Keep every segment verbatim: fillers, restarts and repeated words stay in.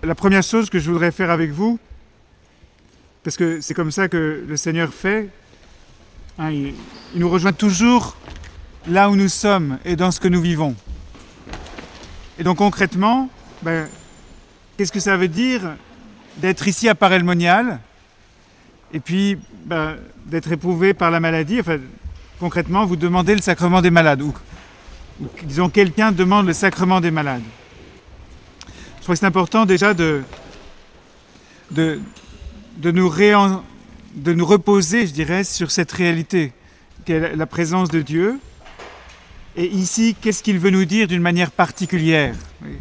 la première chose que je voudrais faire avec vous, parce que c'est comme ça que le Seigneur fait, hein, il, il nous rejoint toujours là où nous sommes et dans ce que nous vivons. Et donc concrètement, ben, qu'est-ce que ça veut dire d'être ici à Paray-le-Monial et puis ben, d'être éprouvé par la maladie? Enfin, concrètement, vous demandez le sacrement des malades, ou, ou disons quelqu'un demande le sacrement des malades. Je crois que c'est important déjà de, de, de, nous réen, de nous reposer, je dirais, sur cette réalité qu'est la présence de Dieu. Et ici, qu'est-ce qu'il veut nous dire d'une manière particulière?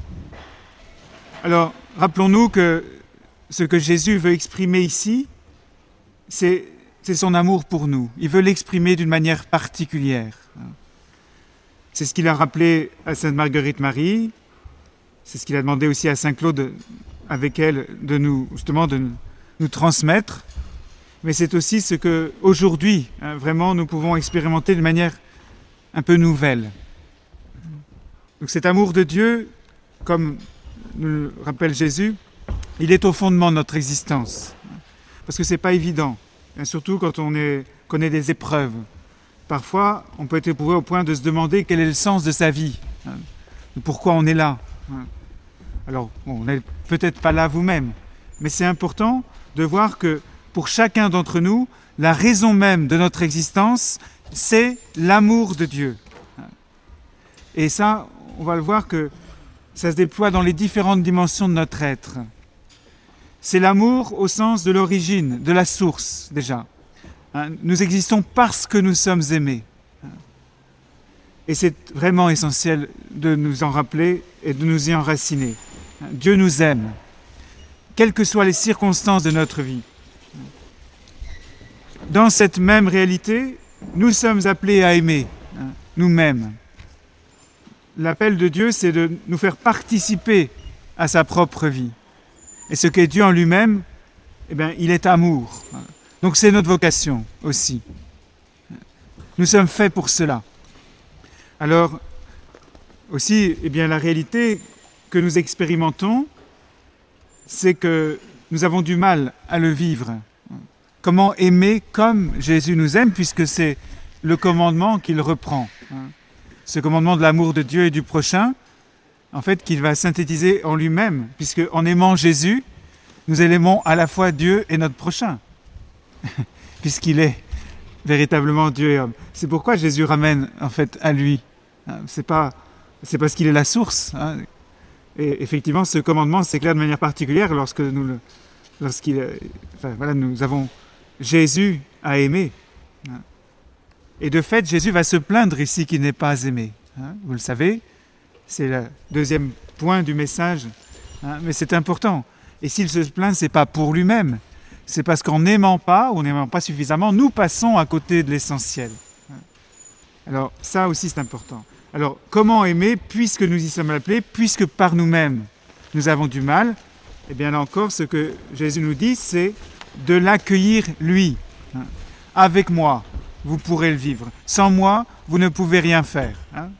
Alors, rappelons-nous que ce que Jésus veut exprimer ici, c'est, c'est son amour pour nous. Il veut l'exprimer d'une manière particulière. C'est ce qu'il a rappelé à Sainte Marguerite Marie, c'est ce qu'il a demandé aussi à Saint Claude, avec elle, de nous, justement, de nous transmettre. Mais c'est aussi ce que, aujourd'hui, hein, vraiment, nous pouvons expérimenter d'une manière un peu nouvelle. Donc cet amour de Dieu, comme nous le rappelle Jésus, il est au fondement de notre existence. Parce que ce n'est pas évident, et surtout quand on est, connaît des épreuves. Parfois, on peut être éprouvé au point de se demander quel est le sens de sa vie, hein, pourquoi on est là. Alors, bon, on n'est peut-être pas là vous-même, mais c'est important de voir que pour chacun d'entre nous, la raison même de notre existence, c'est l'amour de Dieu. Et ça, on va le voir que ça se déploie dans les différentes dimensions de notre être. C'est l'amour au sens de l'origine, de la source déjà. Nous existons parce que nous sommes aimés. Et c'est vraiment essentiel de nous en rappeler et de nous y enraciner. Dieu nous aime, quelles que soient les circonstances de notre vie. Dans cette même réalité, nous sommes appelés à aimer, nous-mêmes. L'appel de Dieu, c'est de nous faire participer à sa propre vie. Et ce qu'est Dieu en lui-même, eh bien, il est amour. Donc c'est notre vocation aussi. Nous sommes faits pour cela. Alors, aussi, eh bien, la réalité que nous expérimentons, c'est que nous avons du mal à le vivre. Comment aimer comme Jésus nous aime, puisque c'est le commandement qu'il reprend. Ce commandement de l'amour de Dieu et du prochain, en fait, qu'il va synthétiser en lui-même, puisque en aimant Jésus, nous aimons à la fois Dieu et notre prochain, puisqu'il est véritablement Dieu et homme. C'est pourquoi Jésus ramène en fait à lui. C'est pas, c'est parce qu'il est la source. Hein. Et effectivement, ce commandement s'éclaire de manière particulière lorsque nous, le, lorsqu'il, enfin, voilà, nous avons Jésus à aimer. Et de fait, Jésus va se plaindre ici qu'il n'est pas aimé. Hein. Vous le savez, c'est le deuxième point du message. Hein. Mais c'est important. Et s'il se plaint, ce n'est pas pour lui-même. C'est parce qu'en n'aimant pas, ou n'aimant pas suffisamment, nous passons à côté de l'essentiel. Alors ça aussi c'est important. Alors comment aimer puisque nous y sommes appelés, puisque par nous-mêmes nous avons du mal? Eh bien là encore, ce que Jésus nous dit, c'est de l'accueillir lui. Avec moi, vous pourrez le vivre. Sans moi, vous ne pouvez rien faire.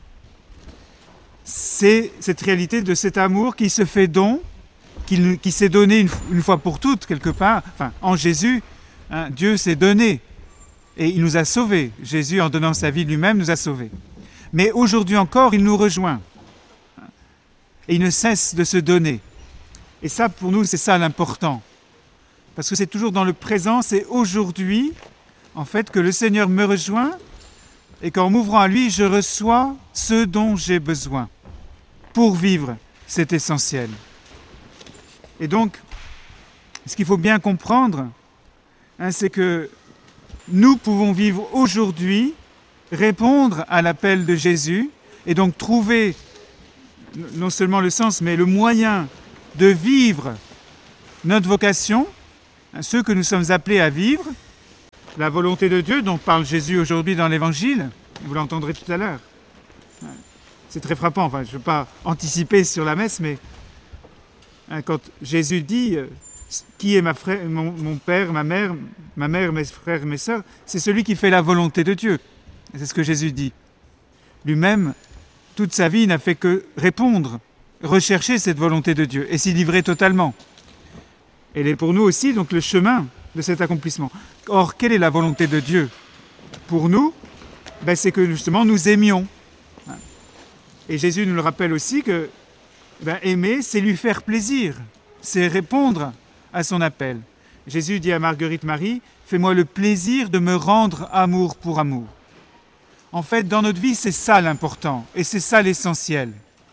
C'est cette réalité de cet amour qui se fait don, qui, qui s'est donné une, une fois pour toutes, quelque part. Enfin, en Jésus, hein, Dieu s'est donné. Et il nous a sauvés. Jésus, en donnant sa vie lui-même, nous a sauvés. Mais aujourd'hui encore, il nous rejoint. Et il ne cesse de se donner. Et ça, pour nous, c'est ça l'important. Parce que c'est toujours dans le présent, c'est aujourd'hui, en fait, que le Seigneur me rejoint et qu'en m'ouvrant à lui, je reçois ce dont j'ai besoin. Pour vivre, c'est essentiel. Et donc, ce qu'il faut bien comprendre, hein, c'est que nous pouvons vivre aujourd'hui, répondre à l'appel de Jésus et donc trouver non seulement le sens, mais le moyen de vivre notre vocation, ce que nous sommes appelés à vivre, la volonté de Dieu dont parle Jésus aujourd'hui dans l'Évangile, vous l'entendrez tout à l'heure. C'est très frappant, enfin, je ne veux pas anticiper sur la messe, mais quand Jésus dit « Qui est ma frère, mon, mon père, ma mère, ma mère, mes frères, mes sœurs ?» C'est celui qui fait la volonté de Dieu. C'est ce que Jésus dit. Lui-même, toute sa vie, n'a fait que répondre rechercher cette volonté de Dieu et s'y livrer totalement. Elle est pour nous aussi donc le chemin de cet accomplissement. Or, quelle est la volonté de Dieu pour nous? Ben, c'est que justement nous aimions. Et Jésus nous le rappelle aussi que ben, aimer, c'est lui faire plaisir, c'est répondre à son appel. Jésus dit à Marguerite Marie, « Fais-moi le plaisir de me rendre amour pour amour. » En fait, dans notre vie, c'est ça l'important, et c'est ça l'essentiel.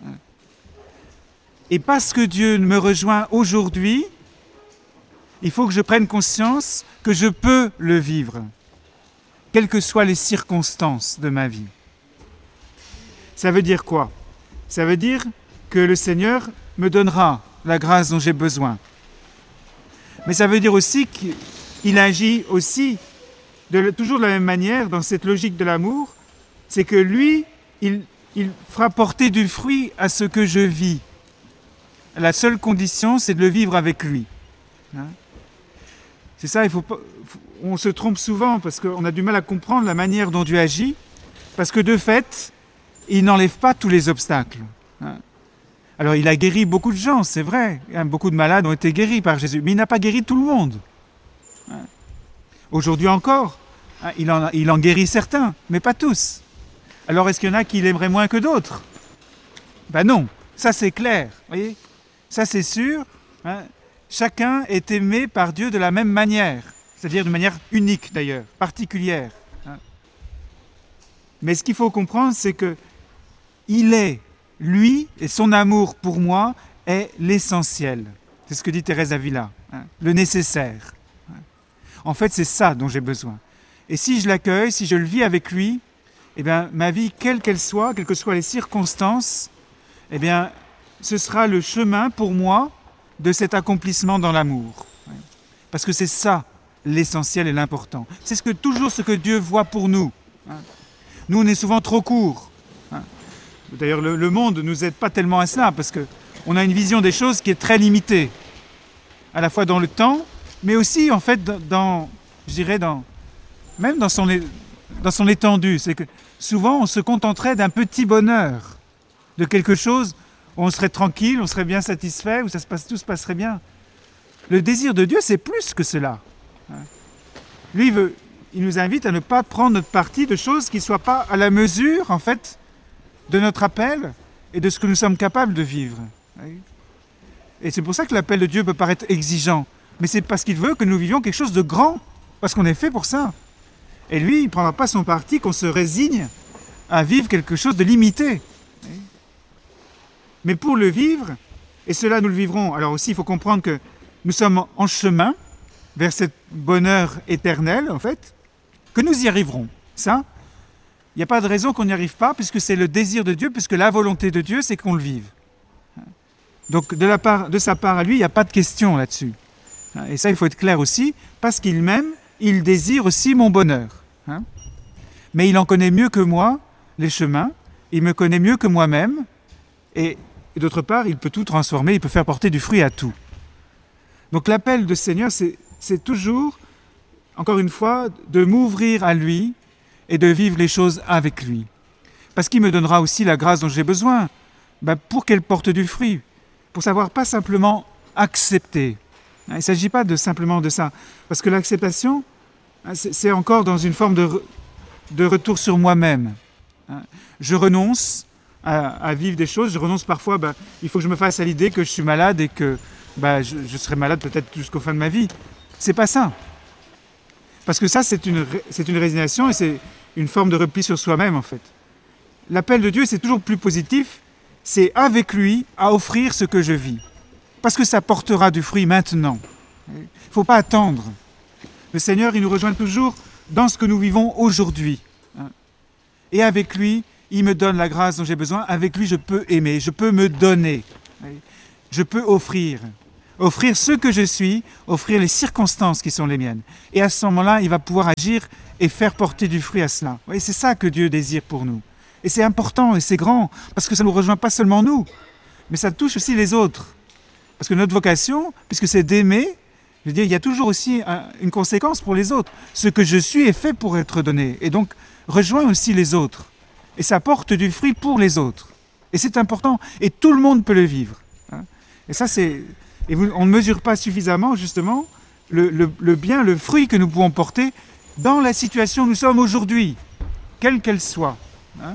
Et parce que Dieu me rejoint aujourd'hui, il faut que je prenne conscience que je peux le vivre, quelles que soient les circonstances de ma vie. Ça veut dire quoi? Ça veut dire que le Seigneur me donnera la grâce dont j'ai besoin. Mais ça veut dire aussi qu'il agit aussi de, toujours de la même manière dans cette logique de l'amour, c'est que lui, il, il fera porter du fruit à ce que je vis. La seule condition, c'est de le vivre avec lui. Hein? C'est ça, il faut pas, on se trompe souvent parce qu'on a du mal à comprendre la manière dont Dieu agit, parce que de fait, il n'enlève pas tous les obstacles. Hein? Alors, il a guéri beaucoup de gens, c'est vrai. Beaucoup de malades ont été guéris par Jésus, mais il n'a pas guéri tout le monde. Hein? Aujourd'hui encore, hein, il, en, il en guérit certains, mais pas tous. Alors, est-ce qu'il y en a qui l'aimeraient moins que d'autres? Ben non, ça c'est clair, voyez, ça c'est sûr. Hein? Chacun est aimé par Dieu de la même manière, c'est-à-dire de manière unique d'ailleurs, particulière. Hein? Mais ce qu'il faut comprendre, c'est que il est, lui, et son amour pour moi est l'essentiel. C'est ce que dit Thérèse d'Avila, hein? Le nécessaire. Hein? En fait, c'est ça dont j'ai besoin. Et si je l'accueille, si je le vis avec lui, eh bien, ma vie, quelle qu'elle soit, quelles que soient les circonstances, eh bien, ce sera le chemin pour moi de cet accomplissement dans l'amour. Parce que c'est ça l'essentiel et l'important. C'est ce que, toujours ce que Dieu voit pour nous. Nous, on est souvent trop courts. D'ailleurs, le, le monde ne nous aide pas tellement à cela, parce qu'on a une vision des choses qui est très limitée, à la fois dans le temps, mais aussi, en fait, dans, je dirais, dans, même dans son, dans son étendue. C'est que souvent, on se contenterait d'un petit bonheur, de quelque chose où on serait tranquille, on serait bien satisfait, où ça se passe, tout se passerait bien. Le désir de Dieu, c'est plus que cela. Lui, il, veut, il nous invite à ne pas prendre notre parti de choses qui ne soient pas à la mesure, en fait, de notre appel et de ce que nous sommes capables de vivre. Et c'est pour ça que l'appel de Dieu peut paraître exigeant. Mais c'est parce qu'il veut que nous vivions quelque chose de grand, parce qu'on est fait pour ça. Et lui, il ne prendra pas son parti qu'on se résigne à vivre quelque chose de limité. Mais pour le vivre, et cela nous le vivrons, alors aussi il faut comprendre que nous sommes en chemin vers ce bonheur éternel, en fait, que nous y arriverons. Ça, il n'y a pas de raison qu'on n'y arrive pas, puisque c'est le désir de Dieu, puisque la volonté de Dieu, c'est qu'on le vive. Donc de, la part, de sa part à lui, il n'y a pas de question là-dessus. Et ça, il faut être clair aussi, parce qu'il m'aime, il désire aussi mon bonheur. Mais il en connaît mieux que moi les chemins, il me connaît mieux que moi-même, et Et d'autre part, il peut tout transformer, il peut faire porter du fruit à tout. Donc l'appel du Seigneur, c'est, c'est toujours, encore une fois, de m'ouvrir à lui et de vivre les choses avec lui. Parce qu'il me donnera aussi la grâce dont j'ai besoin, ben pour qu'elle porte du fruit, pour savoir pas simplement accepter. Il ne s'agit pas de simplement de ça. Parce que l'acceptation, c'est, c'est encore dans une forme de, re, de retour sur moi-même. Je renonce À, à vivre des choses, je renonce parfois, ben, il faut que je me fasse à l'idée que je suis malade et que ben, je, je serai malade peut-être jusqu'au fin de ma vie. C'est pas ça. Parce que ça, c'est une, c'est une résignation et c'est une forme de repli sur soi-même, en fait. L'appel de Dieu, c'est toujours plus positif, c'est avec lui à offrir ce que je vis. Parce que ça portera du fruit maintenant. Il ne faut pas attendre. Le Seigneur, il nous rejoint toujours dans ce que nous vivons aujourd'hui. Et avec lui, il me donne la grâce dont j'ai besoin. Avec lui, je peux aimer, je peux me donner. Je peux offrir. Offrir ce que je suis, offrir les circonstances qui sont les miennes. Et à ce moment-là, il va pouvoir agir et faire porter du fruit à cela. Et c'est ça que Dieu désire pour nous. Et c'est important et c'est grand, parce que ça ne nous rejoint pas seulement nous, mais ça touche aussi les autres. Parce que notre vocation, puisque c'est d'aimer, je veux dire, il y a toujours aussi un, une conséquence pour les autres. Ce que je suis est fait pour être donné. Et donc, rejoint aussi les autres. Et ça porte du fruit pour les autres. Et c'est important. Et tout le monde peut le vivre. Hein. Et ça, c'est... Et vous, on ne mesure pas suffisamment, justement, le, le, le bien, le fruit que nous pouvons porter dans la situation où nous sommes aujourd'hui, quelle qu'elle soit. Hein.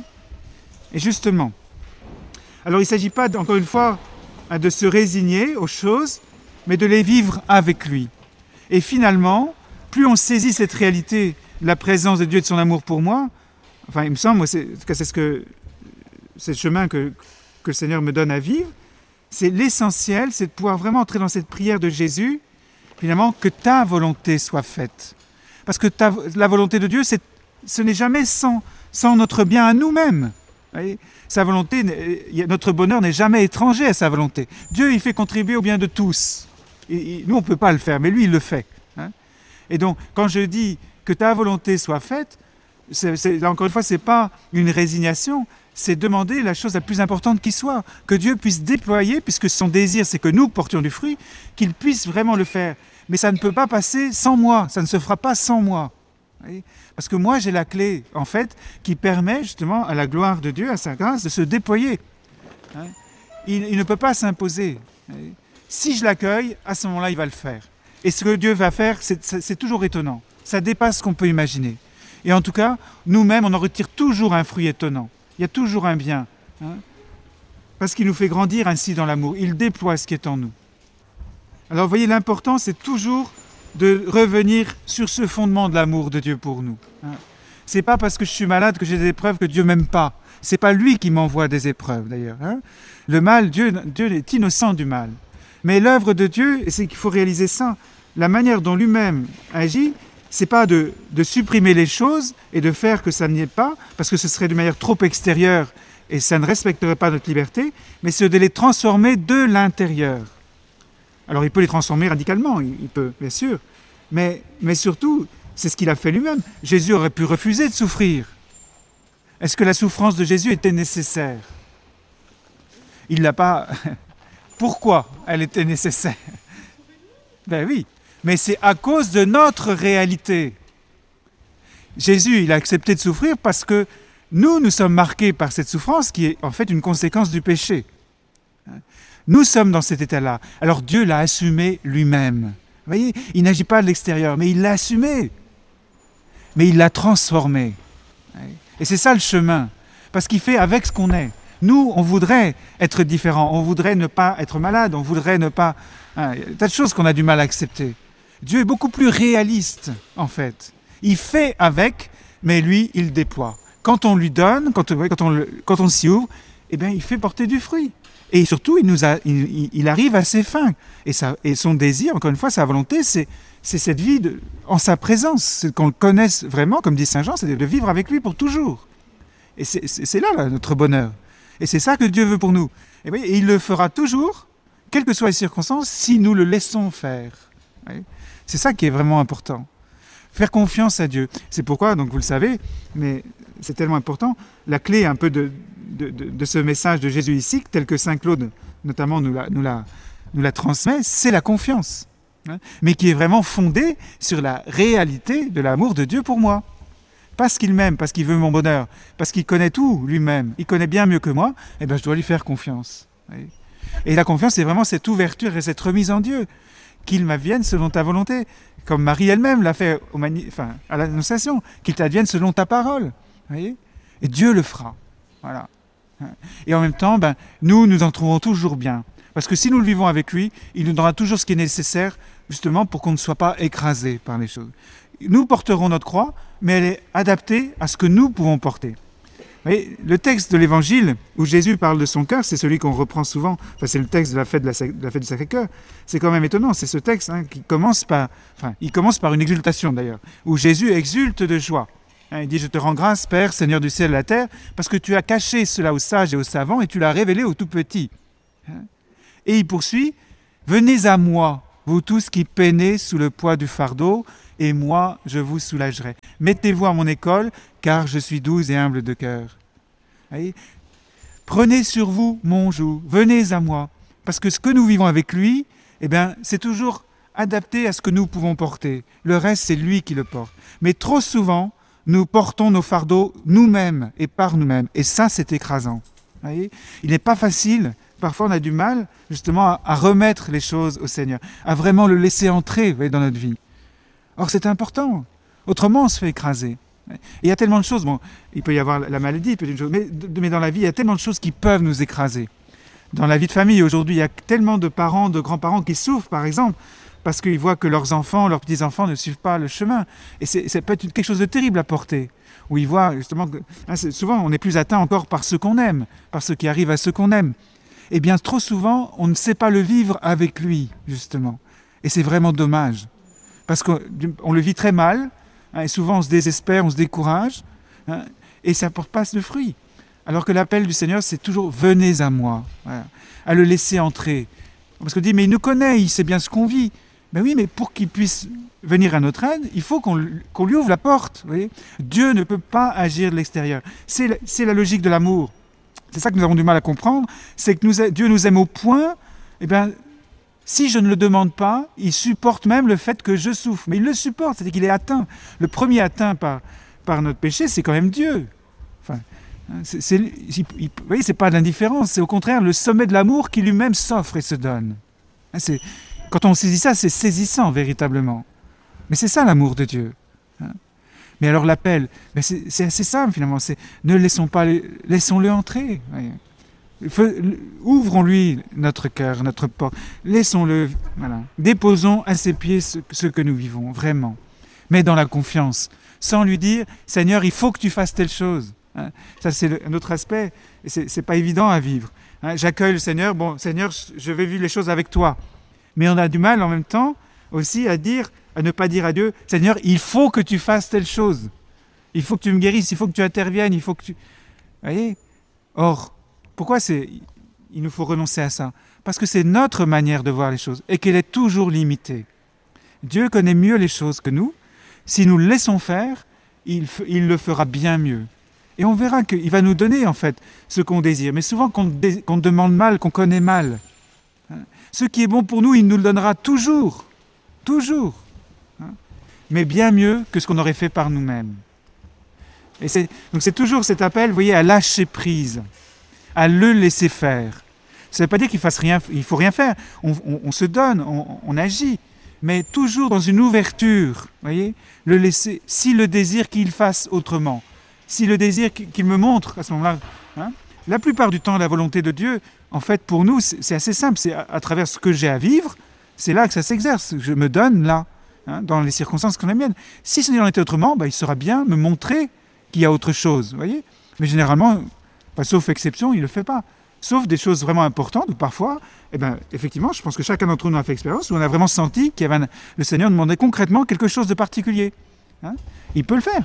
Et justement, alors il ne s'agit pas, encore une fois, de se résigner aux choses, mais de les vivre avec lui. Et finalement, plus on saisit cette réalité de la présence de Dieu et de son amour pour moi, enfin il me semble, moi, c'est, en tout cas, c'est, ce que, c'est le chemin que, que le Seigneur me donne à vivre, c'est l'essentiel, c'est de pouvoir vraiment entrer dans cette prière de Jésus, finalement, que ta volonté soit faite. Parce que ta, la volonté de Dieu, c'est, ce n'est jamais sans, sans notre bien à nous-mêmes. Voyez, sa volonté, notre bonheur n'est jamais étranger à sa volonté. Dieu, il fait contribuer au bien de tous. Et, et, nous, on ne peut pas le faire, mais lui, il le fait. Hein. Et donc, quand je dis que ta volonté soit faite, c'est, c'est, là, encore une fois, ce n'est pas une résignation, c'est demander la chose la plus importante qui soit, que Dieu puisse déployer, puisque son désir, c'est que nous portions du fruit, qu'il puisse vraiment le faire. Mais ça ne peut pas passer sans moi, ça ne se fera pas sans moi. Voyez, parce que moi, j'ai la clé, en fait, qui permet justement à la gloire de Dieu, à sa grâce, de se déployer. Hein. Il, il ne peut pas s'imposer. Voyez. Si je l'accueille, à ce moment-là, il va le faire. Et ce que Dieu va faire, c'est, c'est, c'est toujours étonnant. Ça dépasse ce qu'on peut imaginer. Et en tout cas, nous-mêmes, on en retire toujours un fruit étonnant. Il y a toujours un bien. Hein, parce qu'il nous fait grandir ainsi dans l'amour. Il déploie ce qui est en nous. Alors, vous voyez, l'important, c'est toujours de revenir sur ce fondement de l'amour de Dieu pour nous. Hein. C'est pas parce que je suis malade que j'ai des épreuves que Dieu m'aime pas. C'est pas lui qui m'envoie des épreuves, d'ailleurs. Hein. Le mal, Dieu, Dieu est innocent du mal. Mais l'œuvre de Dieu, et c'est qu'il faut réaliser ça, la manière dont lui-même agit, c'est pas de, de supprimer les choses et de faire que ça n'y est pas, parce que ce serait d'une manière trop extérieure et ça ne respecterait pas notre liberté, mais c'est de les transformer de l'intérieur. Alors il peut les transformer radicalement, il, il peut, bien sûr, mais, mais surtout, c'est ce qu'il a fait lui-même. Jésus aurait pu refuser de souffrir. Est-ce que la souffrance de Jésus était nécessaire? Il ne l'a pas... Pourquoi elle était nécessaire? Ben oui, mais c'est à cause de notre réalité. Jésus, il a accepté de souffrir parce que nous, nous sommes marqués par cette souffrance qui est en fait une conséquence du péché. Nous sommes dans cet état-là. Alors Dieu l'a assumé lui-même. Vous voyez, il n'agit pas de l'extérieur, mais il l'a assumé. Mais il l'a transformé. Et c'est ça le chemin. Parce qu'il fait avec ce qu'on est. Nous, on voudrait être différents, on voudrait ne pas être malade, on voudrait ne pas... Hein, il y a des tas de choses qu'on a du mal à accepter. Dieu est beaucoup plus réaliste, en fait. Il fait avec, mais lui, il déploie. Quand on lui donne, quand, quand on, le, quand on s'y ouvre, eh bien, il fait porter du fruit. Et surtout, il, nous a, il, il arrive à ses fins. Et, ça, et son désir, encore une fois, sa volonté, c'est, c'est cette vie de, en sa présence. C'est qu'on le connaisse vraiment, comme dit Saint Jean, c'est de vivre avec lui pour toujours. Et c'est, c'est, c'est là, là notre bonheur. Et c'est ça que Dieu veut pour nous. Et, oui, et il le fera toujours, quelles que soient les circonstances, si nous le laissons faire. Oui. C'est ça qui est vraiment important. Faire confiance à Dieu. C'est pourquoi, donc vous le savez, mais c'est tellement important, la clé un peu de, de, de, de ce message de Jésus ici, tel que Saint Claude notamment nous la, nous la, nous la transmet, c'est la confiance. Hein, mais qui est vraiment fondée sur la réalité de l'amour de Dieu pour moi. Parce qu'il m'aime, parce qu'il veut mon bonheur, parce qu'il connaît tout lui-même, il connaît bien mieux que moi, eh bien je dois lui faire confiance. Oui. Et la confiance, c'est vraiment cette ouverture et cette remise en Dieu. Qu'il m'advienne selon ta volonté, comme Marie elle-même l'a fait au mani- enfin, à l'Annonciation, qu'il t'advienne selon ta parole. Voyez, et Dieu le fera. Voilà. Et en même temps, ben, nous, nous en trouvons toujours bien. Parce que si nous le vivons avec lui, il nous donnera toujours ce qui est nécessaire, justement, pour qu'on ne soit pas écrasé par les choses. Nous porterons notre croix, mais elle est adaptée à ce que nous pouvons porter. Vous voyez, le texte de l'Évangile où Jésus parle de son cœur, c'est celui qu'on reprend souvent, enfin, c'est le texte de la fête, de la, de la fête du Sacré-Cœur. C'est quand même étonnant, c'est ce texte hein, qui commence par, enfin, il commence par une exultation d'ailleurs, où Jésus exulte de joie. Hein, il dit « Je te rends grâce, Père, Seigneur du ciel et de la terre, parce que tu as caché cela aux sages et aux savants et tu l'as révélé aux tout-petits. Hein » Et il poursuit « Venez à moi, vous tous qui peinez sous le poids du fardeau, et moi, je vous soulagerai. Mettez-vous à mon école, car je suis doux et humble de cœur. » Prenez sur vous mon joug, venez à moi. Parce que ce que nous vivons avec lui, eh bien, c'est toujours adapté à ce que nous pouvons porter. Le reste, c'est lui qui le porte. Mais trop souvent, nous portons nos fardeaux nous-mêmes et par nous-mêmes. Et ça, c'est écrasant. Vous voyez, il n'est pas facile, parfois on a du mal justement à, à remettre les choses au Seigneur, à vraiment le laisser entrer, vous voyez, dans notre vie. Or c'est important, autrement on se fait écraser. Et il y a tellement de choses, bon, il peut y avoir la maladie, il peut y avoir une chose, mais, mais dans la vie, il y a tellement de choses qui peuvent nous écraser. Dans la vie de famille, aujourd'hui, il y a tellement de parents, de grands-parents qui souffrent, par exemple, parce qu'ils voient que leurs enfants, leurs petits-enfants ne suivent pas le chemin. Et c'est, ça peut être quelque chose de terrible à porter, où ils voient justement que hein, souvent on est plus atteint encore par ceux qu'on aime, par ce qui arrive à ceux qu'on aime. Et bien trop souvent, on ne sait pas le vivre avec lui, justement. Et c'est vraiment dommage, parce qu'on on le vit très mal, hein, et souvent on se désespère, on se décourage, hein, et ça ne porte pas de fruits. Alors que l'appel du Seigneur, c'est toujours « venez à moi voilà, », à le laisser entrer. Parce qu'on dit « mais il nous connaît, il sait bien ce qu'on vit ». Ben oui, mais pour qu'il puisse venir à notre aide, il faut qu'on, qu'on lui ouvre la porte. Vous voyez, Dieu ne peut pas agir de l'extérieur. C'est la, c'est la logique de l'amour. C'est ça que nous avons du mal à comprendre, c'est que nous, Dieu nous aime au point, eh bien, si je ne le demande pas, il supporte même le fait que je souffre. Mais il le supporte, c'est-à-dire qu'il est atteint. Le premier atteint par, par notre péché, c'est quand même Dieu. Enfin, c'est, c'est, il, il, vous voyez, c'est pas de l'indifférence, c'est au contraire le sommet de l'amour qui lui-même s'offre et se donne. C'est, quand on saisit ça, c'est saisissant véritablement. Mais c'est ça l'amour de Dieu. Mais alors l'appel, ben c'est, c'est assez simple finalement, c'est ne laissons pas, laissons-le entrer. Ouvrons-lui notre cœur, notre porte, laissons-le, voilà. Déposons à ses pieds ce, ce que nous vivons, vraiment. Mais dans la confiance, sans lui dire, Seigneur, il faut que tu fasses telle chose. Hein, ça c'est un autre aspect, et c'est, c'est pas évident à vivre. Hein, j'accueille le Seigneur, bon Seigneur, je vais vivre les choses avec toi. Mais on a du mal en même temps aussi à dire, à ne pas dire à Dieu, Seigneur, il faut que tu fasses telle chose. Il faut que tu me guérisses, il faut que tu interviennes, il faut que tu... Vous voyez ? Or, pourquoi c'est... il nous faut renoncer à ça ? Parce que c'est notre manière de voir les choses et qu'elle est toujours limitée. Dieu connaît mieux les choses que nous. Si nous le laissons faire, il, f... il le fera bien mieux. Et on verra qu'il va nous donner en fait ce qu'on désire. Mais souvent qu'on, dé... qu'on demande mal, qu'on connaît mal. Ce qui est bon pour nous, il nous le donnera toujours. Toujours. Mais bien mieux que ce qu'on aurait fait par nous-mêmes. Et c'est, donc c'est toujours cet appel, vous voyez, à lâcher prise, à le laisser faire. Ça ne veut pas dire qu'il fasse rien, il faut rien faire. On, on, on se donne, on, on agit, mais toujours dans une ouverture, vous voyez, le laisser. Si le désir qu'il fasse autrement, si le désir qu'il me montre à ce moment-là, hein, la plupart du temps, la volonté de Dieu, en fait, pour nous, c'est, c'est assez simple. C'est à, à travers ce que j'ai à vivre, c'est là que ça s'exerce. Je me donne là. Hein, dans les circonstances qu'on est miennes. Si ce n'en était autrement, bah, il saura bien me montrer qu'il y a autre chose, vous voyez. Mais généralement, bah, sauf exception, il ne le fait pas. Sauf des choses vraiment importantes, où parfois, eh ben, effectivement, je pense que chacun d'entre nous a fait expérience, où on a vraiment senti que le Seigneur demandait concrètement quelque chose de particulier. Hein, il peut le faire.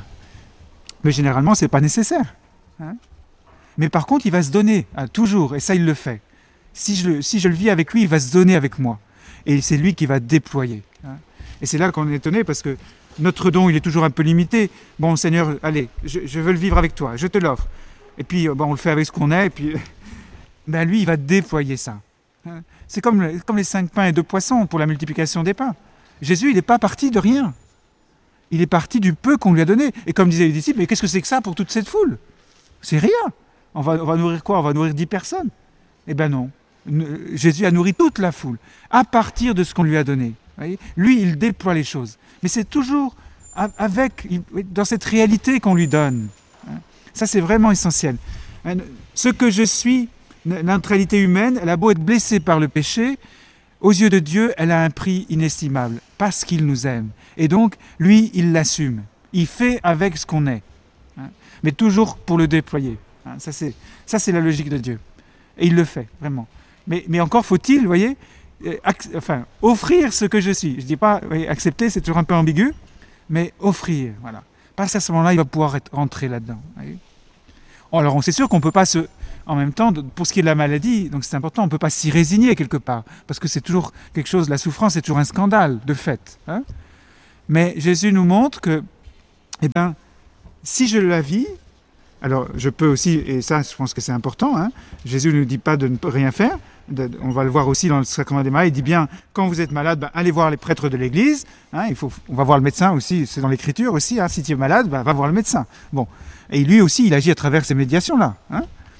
Mais généralement, ce n'est pas nécessaire. Hein. Mais par contre, il va se donner, hein, toujours, et ça, il le fait. Si je, si je le vis avec lui, il va se donner avec moi. Et c'est lui qui va déployer. Hein. Et c'est là qu'on est étonné parce que notre don, il est toujours un peu limité. Bon, Seigneur, allez, je, je veux le vivre avec toi, je te l'offre. Et puis, bon, on le fait avec ce qu'on est, et puis, ben lui, il va déployer ça. C'est comme, comme les cinq pains et deux poissons pour la multiplication des pains. Jésus, il n'est pas parti de rien. Il est parti du peu qu'on lui a donné. Et comme disaient les disciples, mais qu'est-ce que c'est que ça pour toute cette foule ? C'est rien. On va, on va nourrir quoi ? On va nourrir dix personnes. Eh ben non. Jésus a nourri toute la foule à partir de ce qu'on lui a donné. Voyez, lui, il déploie les choses. Mais c'est toujours avec, dans cette réalité qu'on lui donne. Ça, c'est vraiment essentiel. Ce que je suis, notre réalité humaine, elle a beau être blessée par le péché, aux yeux de Dieu, elle a un prix inestimable, parce qu'il nous aime. Et donc, lui, il l'assume. Il fait avec ce qu'on est. Mais toujours pour le déployer. Ça, c'est, ça, c'est la logique de Dieu. Et il le fait, vraiment. Mais, mais encore faut-il, vous voyez, Ac- enfin, offrir ce que je suis. Je ne dis pas, oui, accepter, c'est toujours un peu ambigu, mais offrir, voilà. Parce qu'à ce moment-là, il va pouvoir être, rentrer là-dedans. Voyez. Alors, on sait sûr qu'on ne peut pas se... En même temps, pour ce qui est de la maladie, donc c'est important, on ne peut pas s'y résigner quelque part, parce que c'est toujours quelque chose, la souffrance est toujours un scandale, de fait. Hein. Mais Jésus nous montre que, eh bien, si je la vis, alors je peux aussi, et ça, je pense que c'est important, hein, Jésus ne nous dit pas de ne rien faire. On va le voir aussi dans le sacrement des malades, il dit bien, quand vous êtes malade, ben, allez voir les prêtres de l'église, hein, il faut, on va voir le médecin aussi, c'est dans l'écriture aussi, hein, si tu es malade, ben, va voir le médecin. Bon. Et lui aussi, il agit à travers ces médiations-là. Hein.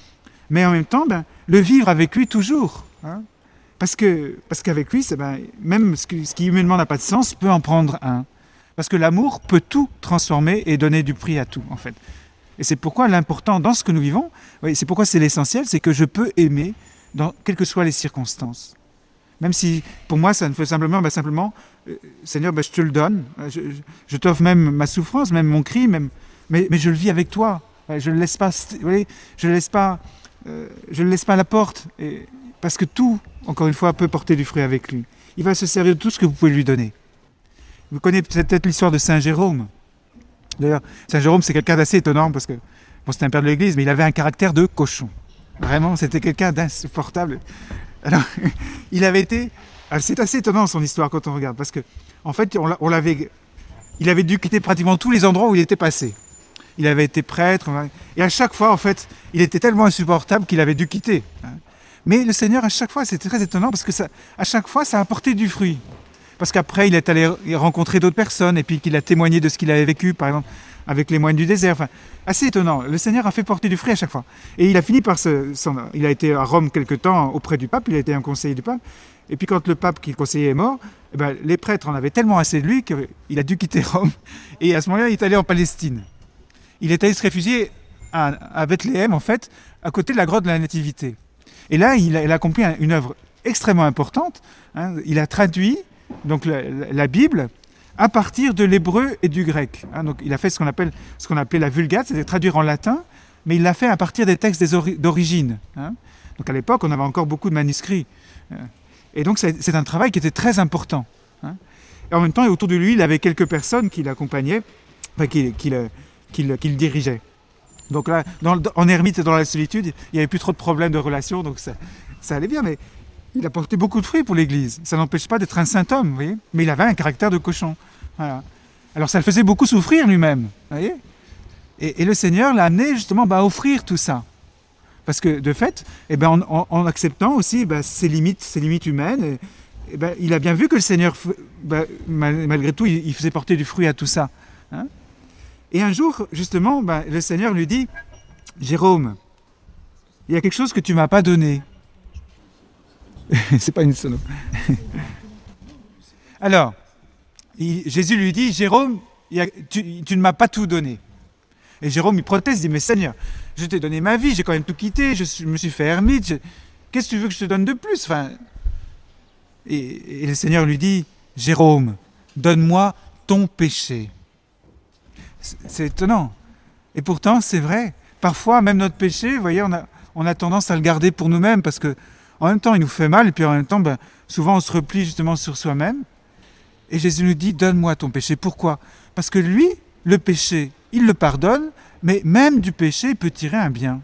mais en même temps, ben, le vivre avec lui toujours. Hein, parce, que, parce qu'avec lui, c'est, ben, même ce, que, ce qui humainement n'a pas de sens peut en prendre un. Parce que l'amour peut tout transformer et donner du prix à tout, en fait. Et c'est pourquoi l'important dans ce que nous vivons, oui, c'est pourquoi c'est l'essentiel, c'est que je peux aimer dans quelles que soient les circonstances. Même si, pour moi, ça ne fait simplement, ben, simplement, euh, Seigneur, ben, je te le donne, je, je, je t'offre même ma souffrance, même mon cri, même, mais, mais je le vis avec toi. Je ne le laisse pas, vous voyez, je le laisse pas, euh, je le laisse pas à la porte, et, parce que tout, encore une fois, peut porter du fruit avec lui. Il va se servir de tout ce que vous pouvez lui donner. Vous connaissez peut-être l'histoire de Saint Jérôme. D'ailleurs, Saint Jérôme, c'est quelqu'un d'assez étonnant parce que, bon, c'était un père de l'Église, mais il avait un caractère de cochon. Vraiment, c'était quelqu'un d'insupportable. Alors, il avait été... Alors, c'est assez étonnant son histoire quand on regarde, parce que, en fait, on, on l'avait... Il avait dû quitter pratiquement tous les endroits où il était passé. Il avait été prêtre, et à chaque fois, en fait, il était tellement insupportable qu'il avait dû quitter. Mais le Seigneur, à chaque fois, c'était très étonnant, parce que ça, à chaque fois, ça a apporté du fruit. Parce qu'après, il est allé rencontrer d'autres personnes et puis qu'il a témoigné de ce qu'il avait vécu, par exemple, avec les moines du désert. Enfin, assez étonnant. Le Seigneur a fait porter du fruit à chaque fois. Et il a fini par se... Son, il a été à Rome quelque temps auprès du pape, il a été un conseiller du pape. Et puis quand le pape qui le conseillait est mort, eh ben, les prêtres en avaient tellement assez de lui qu'il a dû quitter Rome. Et à ce moment-là, il est allé en Palestine. Il est allé se réfugier à, à Bethléem, en fait, à côté de la grotte de la Nativité. Et là, il a, il a accompli une œuvre extrêmement importante. Hein. Il a traduit donc la, la Bible à partir de l'hébreu et du grec. Hein, donc il a fait ce qu'on appelle ce qu'on appelait la Vulgate, c'est-à-dire traduire en latin, mais il l'a fait à partir des textes des ori- d'origine. Hein. Donc à l'époque, on avait encore beaucoup de manuscrits. Et donc c'est, c'est un travail qui était très important. Hein. Et en même temps, autour de lui, il avait quelques personnes qui l'accompagnaient, enfin qui, qui, le, qui, le, qui le dirigeaient. Donc là, dans, en ermite et dans la solitude, il n'y avait plus trop de problèmes de relations, donc ça, ça allait bien, mais il a porté beaucoup de fruits pour l'Église. Ça n'empêche pas d'être un saint homme, vous voyez. Mais il avait un caractère de cochon. Voilà. Alors ça le faisait beaucoup souffrir lui-même, vous voyez. Et, et le Seigneur l'a amené justement bah, à offrir tout ça. Parce que de fait, eh ben, en, en, en acceptant aussi bah, ses limites, ses limites humaines, et, et ben, il a bien vu que le Seigneur, bah, mal, malgré tout, il, il faisait porter du fruit à tout ça. Hein. Et un jour, justement, bah, le Seigneur lui dit, « Jérôme, il y a quelque chose que tu ne m'as pas donné. » C'est pas une sono. Alors, il, Jésus lui dit, Jérôme, il y a, tu, tu ne m'as pas tout donné. Et Jérôme, il proteste, il dit, mais Seigneur, je t'ai donné ma vie, j'ai quand même tout quitté, je, je me suis fait ermite, je, qu'est-ce que tu veux que je te donne de plus, enfin, et, et le Seigneur lui dit, Jérôme, donne-moi ton péché. C'est, c'est étonnant. Et pourtant, c'est vrai. Parfois, même notre péché, vous voyez, on a, on a tendance à le garder pour nous-mêmes parce que en même temps, il nous fait mal, et puis en même temps, ben, souvent, on se replie justement sur soi-même. Et Jésus nous dit, donne-moi ton péché. Pourquoi ? Parce que lui, le péché, il le pardonne, mais même du péché, il peut tirer un bien.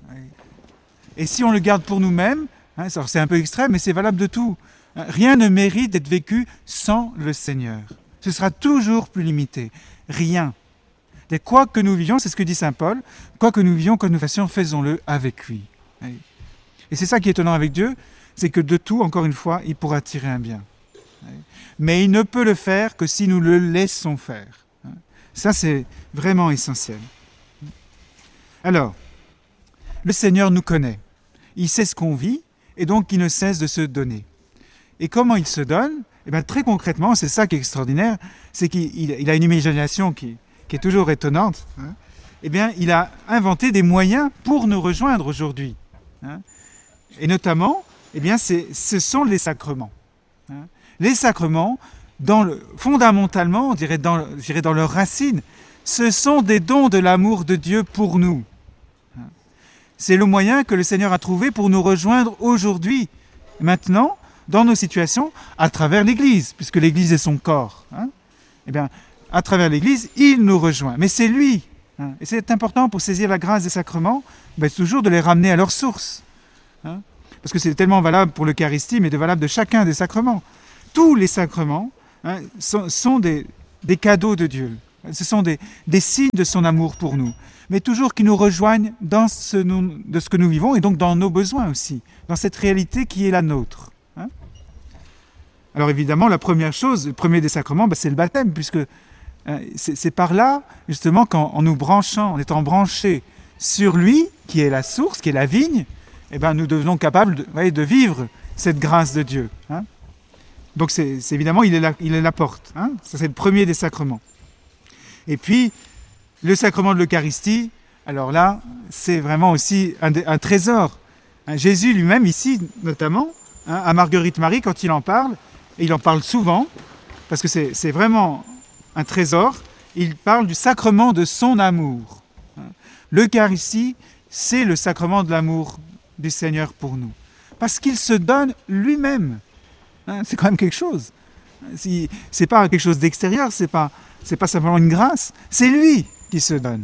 Et si on le garde pour nous-mêmes, hein, c'est un peu extrême, mais c'est valable de tout. Rien ne mérite d'être vécu sans le Seigneur. Ce sera toujours plus limité. Rien. Et quoi que nous vivions, c'est ce que dit saint Paul, quoi que nous vivions, que nous fassions, faisons-le avec lui. Et c'est ça qui est étonnant avec Dieu, c'est que de tout, encore une fois, il pourra tirer un bien. Mais il ne peut le faire que si nous le laissons faire. Ça, c'est vraiment essentiel. Alors, le Seigneur nous connaît. Il sait ce qu'on vit, et donc il ne cesse de se donner. Et comment il se donne ? Eh bien, très concrètement, c'est ça qui est extraordinaire, c'est qu'il il a une imagination qui, qui est toujours étonnante. Hein. Eh bien, il a inventé des moyens pour nous rejoindre aujourd'hui. Hein. Et notamment, eh bien, c'est, ce sont les sacrements. Hein. Les sacrements, dans le, fondamentalement, on dirait dans, je dirais dans leur racine, ce sont des dons de l'amour de Dieu pour nous. Hein. C'est le moyen que le Seigneur a trouvé pour nous rejoindre aujourd'hui, maintenant, dans nos situations, à travers l'Église, puisque l'Église est son corps. Hein. Eh bien, à travers l'Église, il nous rejoint. Mais c'est lui. Hein. Et c'est important pour saisir la grâce des sacrements, ben, toujours de les ramener à leur source. Hein, parce que c'est tellement valable pour l'Eucharistie, mais de valable de chacun des sacrements. Tous les sacrements hein, sont, sont des, des cadeaux de Dieu. Ce sont des, des signes de son amour pour nous. Mais toujours qui nous rejoignent dans ce, de ce que nous vivons et donc dans nos besoins aussi, dans cette réalité qui est la nôtre. Hein. Alors évidemment, la première chose, le premier des sacrements, ben, c'est le baptême, puisque hein, c'est, c'est par là, justement, qu'en en nous branchant, en étant branchés sur lui, qui est la source, qui est la vigne, eh ben, nous devenons capables de, vous voyez, de vivre cette grâce de Dieu. Hein. Donc c'est, c'est évidemment, il est la, il est la porte. Hein. Ça, c'est le premier des sacrements. Et puis, le sacrement de l'Eucharistie, alors là, c'est vraiment aussi un, un trésor. Hein, Jésus lui-même, ici, notamment, hein, à Marguerite Marie, quand il en parle, et il en parle souvent, parce que c'est, c'est vraiment un trésor, il parle du sacrement de son amour. Hein. L'Eucharistie, c'est le sacrement de l'amour du Seigneur pour nous. Parce qu'il se donne lui-même. Hein, c'est quand même quelque chose. Si, c'est pas quelque chose d'extérieur, c'est pas, c'est pas simplement une grâce, c'est lui qui se donne.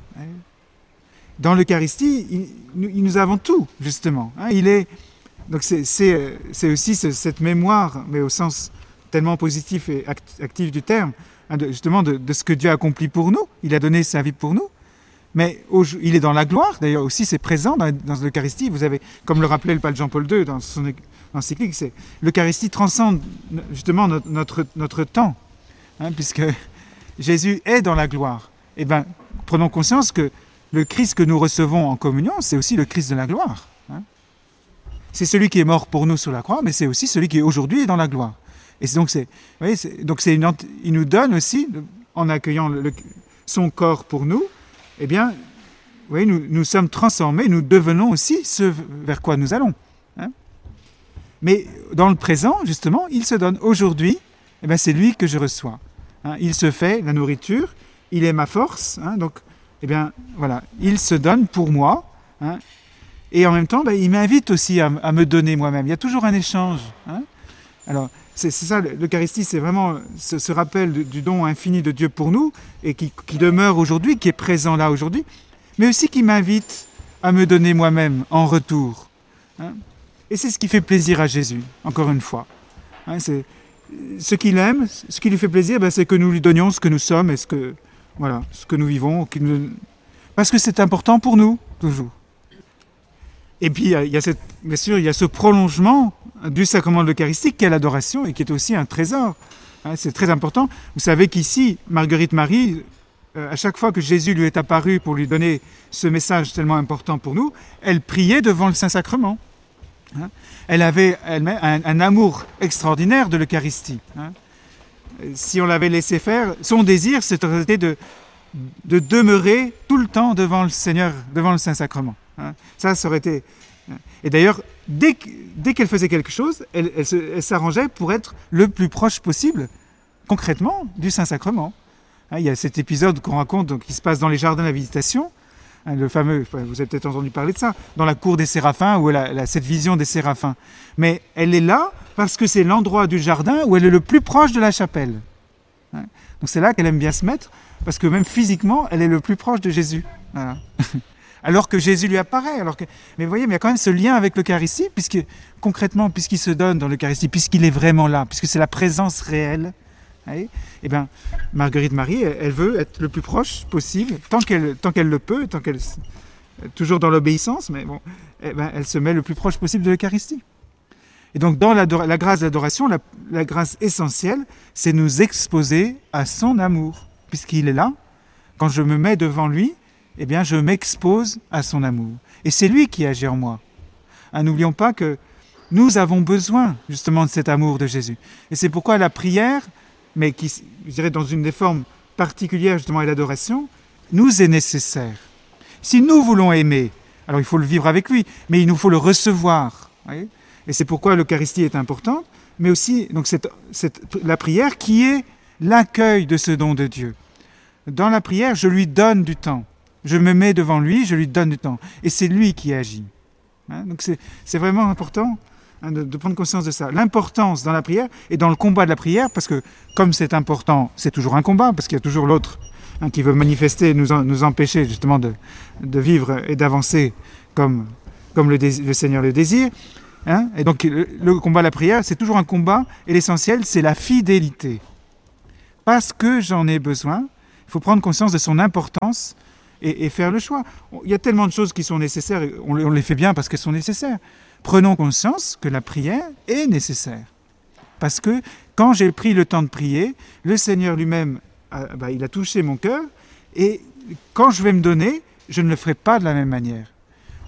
Dans l'Eucharistie, il, il, nous avons tout, justement. Hein, il est, donc c'est, c'est, c'est aussi ce, cette mémoire, mais au sens tellement positif et act, actif du terme, hein, de, justement de, de ce que Dieu a accompli pour nous. Il a donné sa vie pour nous. Mais au, il est dans la gloire, d'ailleurs aussi c'est présent dans, dans l'Eucharistie. Vous avez, comme le rappelait le pape Jean-Paul deux dans son encyclique, c'est, l'Eucharistie transcende justement notre, notre, notre temps, hein, puisque Jésus est dans la gloire. Et bien, prenons conscience que le Christ que nous recevons en communion, c'est aussi le Christ de la gloire. Hein. C'est celui qui est mort pour nous sur la croix, mais c'est aussi celui qui aujourd'hui est dans la gloire. Et c'est donc, c'est, vous voyez, c'est, donc c'est une, il nous donne aussi, en accueillant le, le, son corps pour nous, eh bien, vous voyez, nous, nous sommes transformés, nous devenons aussi ce vers quoi nous allons. Hein. Mais dans le présent, justement, il se donne. Aujourd'hui, eh bien, c'est lui que je reçois. Hein. Il se fait la nourriture, il est ma force, hein, donc, eh bien, voilà, il se donne pour moi, hein, et en même temps, ben, il m'invite aussi à, à me donner moi-même. Il y a toujours un échange. Hein. Alors, c'est, c'est ça, l'Eucharistie, c'est vraiment ce, ce rappel du, du don infini de Dieu pour nous, et qui, qui demeure aujourd'hui, qui est présent là aujourd'hui, mais aussi qui m'invite à me donner moi-même en retour. Hein. Et c'est ce qui fait plaisir à Jésus, encore une fois. Hein, c'est, ce qu'il aime, ce qui lui fait plaisir, ben, c'est que nous lui donnions ce que nous sommes et ce que, voilà, ce que nous vivons, nous... parce que c'est important pour nous, toujours. Et puis, il y a cette, bien sûr, il y a ce prolongement du sacrement de l'Eucharistie qui est l'adoration et qui est aussi un trésor. Hein, c'est très important. Vous savez qu'ici, Marguerite Marie, euh, à chaque fois que Jésus lui est apparu pour lui donner ce message tellement important pour nous, elle priait devant le Saint-Sacrement. Hein, elle avait elle-même un, un amour extraordinaire de l'Eucharistie. Hein. Si on l'avait laissé faire, son désir, c'était de, de demeurer tout le temps devant le Seigneur, devant le Saint-Sacrement. Hein. Ça, ça aurait été... Et d'ailleurs, dès, dès qu'elle faisait quelque chose, elle, elle, se, elle s'arrangeait pour être le plus proche possible, concrètement, du Saint-Sacrement. Hein, il y a cet épisode qu'on raconte, donc, qui se passe dans les jardins de la Visitation, hein, le fameux, enfin, vous avez peut-être entendu parler de ça, dans la cour des Séraphins, où elle a, elle a cette vision des Séraphins. Mais elle est là parce que c'est l'endroit du jardin où elle est le plus proche de la chapelle. Hein. Donc c'est là qu'elle aime bien se mettre, parce que même physiquement, elle est le plus proche de Jésus. Voilà. Alors que Jésus lui apparaît. Alors que... Mais vous voyez, mais il y a quand même ce lien avec l'Eucharistie, puisque concrètement, puisqu'il se donne dans l'Eucharistie, puisqu'il est vraiment là, puisque c'est la présence réelle, et eh bien, Marguerite Marie, elle, elle veut être le plus proche possible, tant qu'elle, tant qu'elle le peut, tant qu'elle, toujours dans l'obéissance, mais bon, eh ben, elle se met le plus proche possible de l'Eucharistie. Et donc, dans la, la grâce d'adoration, la, la grâce essentielle, c'est nous exposer à son amour, puisqu'il est là. Quand je me mets devant lui, eh bien, je m'expose à son amour. Et c'est lui qui agit en moi. Hein, n'oublions pas que nous avons besoin, justement, de cet amour de Jésus. Et c'est pourquoi la prière, mais qui, je dirais, dans une des formes particulières, justement, à l'adoration, nous est nécessaire. Si nous voulons aimer, alors il faut le vivre avec lui, mais il nous faut le recevoir. Voyez ? Et c'est pourquoi l'Eucharistie est importante, mais aussi donc cette, cette, la prière qui est l'accueil de ce don de Dieu. Dans la prière, je lui donne du temps. Je me mets devant lui, je lui donne du temps. Et c'est lui qui agit. Hein, donc c'est, c'est vraiment important hein, de, de prendre conscience de ça. L'importance dans la prière et dans le combat de la prière, parce que comme c'est important, c'est toujours un combat, parce qu'il y a toujours l'autre hein, qui veut manifester, nous, en, nous empêcher justement de, de vivre et d'avancer comme, comme le, désir, le Seigneur le désire. Hein, et donc le, le combat de la prière, c'est toujours un combat, et l'essentiel, c'est la fidélité. Parce que j'en ai besoin, il faut prendre conscience de son importance et, et faire le choix. Il y a tellement de choses qui sont nécessaires, et on, on les fait bien parce qu'elles sont nécessaires. Prenons conscience que la prière est nécessaire. Parce que quand j'ai pris le temps de prier, le Seigneur lui-même, a, bah, il a touché mon cœur, et quand je vais me donner, je ne le ferai pas de la même manière.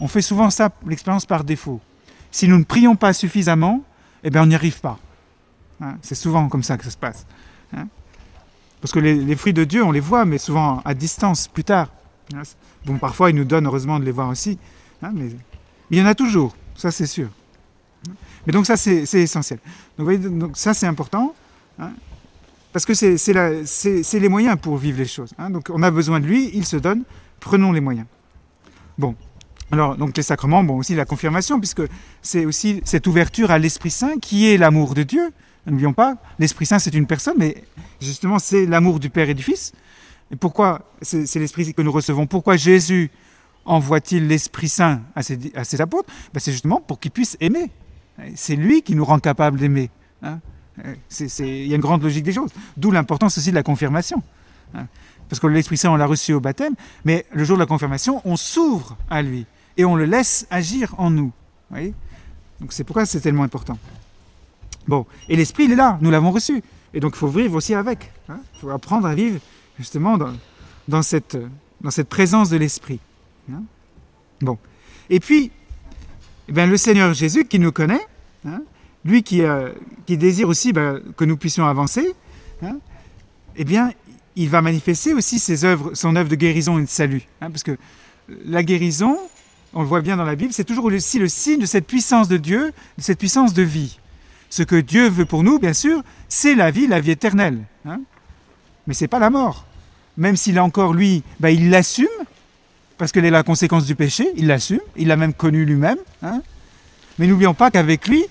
on fait souvent ça, l'expérience par défaut. Si nous ne prions pas suffisamment, eh bien on n'y arrive pas. Hein, c'est souvent comme ça que ça se passe. Hein. Parce que les, les fruits de Dieu, on les voit, mais souvent à distance, plus tard. Hein. Bon, parfois, il nous donne heureusement de les voir aussi. Hein, mais il y en a toujours, ça c'est sûr. Mais donc ça, c'est, c'est essentiel. Donc, vous voyez, donc ça, c'est important. Hein, parce que c'est, c'est, la, c'est, c'est les moyens pour vivre les choses. Hein, donc on a besoin de lui, il se donne, prenons les moyens. Bon, alors donc les sacrements, bon aussi la confirmation, puisque c'est aussi cette ouverture à l'Esprit Saint qui est l'amour de Dieu. N'oublions pas, l'Esprit Saint c'est une personne, mais justement c'est l'amour du Père et du Fils. Et pourquoi c'est, c'est l'Esprit que nous recevons? Pourquoi Jésus envoie-t-il l'Esprit Saint à ses, à ses apôtres? Ben, c'est justement pour qu'ils puissent aimer. C'est lui qui nous rend capables d'aimer. Hein. C'est, c'est, il y a une grande logique des choses. D'où l'importance aussi de la confirmation. Hein. Parce que l'Esprit Saint, on l'a reçu au baptême, mais le jour de la confirmation, on s'ouvre à lui et on le laisse agir en nous. Vous voyez? Donc c'est pourquoi c'est tellement important. Bon, et l'Esprit, il est là, nous l'avons reçu. Et donc il faut vivre aussi avec. Il hein. faut apprendre à vivre justement dans, dans, cette, dans cette présence de l'Esprit. Hein. Bon. Et puis, eh bien, le Seigneur Jésus qui nous connaît, hein, lui qui, euh, qui désire aussi ben, que nous puissions avancer, hein, eh bien, il va manifester aussi ses œuvres, son œuvre de guérison et de salut. Hein, parce que la guérison, on le voit bien dans la Bible, c'est toujours aussi le signe de cette puissance de Dieu, de cette puissance de vie. Ce que Dieu veut pour nous, bien sûr, c'est la vie, la vie éternelle. Hein, mais ce n'est pas la mort. Même s'il a encore, lui, ben, il l'assume, parce qu'elle est la conséquence du péché, il l'assume, il l'a même connu lui-même. Hein, mais n'oublions pas qu'avec lui,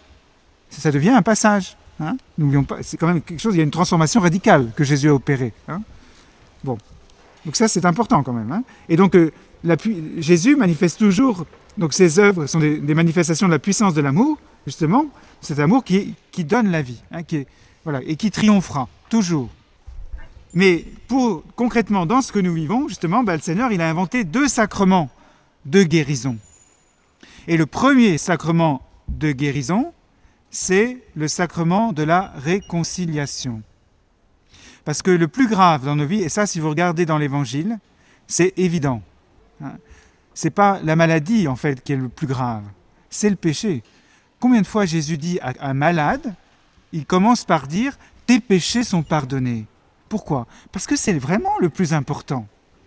ça devient un passage. Hein, n'oublions pas, c'est quand même quelque chose, il y a une transformation radicale que Jésus a opérée. Hein. Bon, donc ça c'est important quand même. Hein. Et donc euh, la, Jésus manifeste toujours, donc ses œuvres sont des, des manifestations de la puissance de l'amour, justement, cet amour qui, qui donne la vie, hein, qui est, voilà, et qui triomphera, toujours. Mais pour, concrètement, dans ce que nous vivons, justement, bah, le Seigneur il a inventé deux sacrements de guérison. Et le premier sacrement de guérison, c'est le sacrement de la réconciliation. Parce que le plus grave dans nos vies, et ça si vous regardez dans l'Évangile, c'est évident. Hein, c'est pas la maladie en fait qui est le plus grave, c'est le péché. Combien de fois Jésus dit à un malade, il commence par dire « tes péchés sont pardonnés ». Pourquoi? Parce que c'est vraiment le plus important.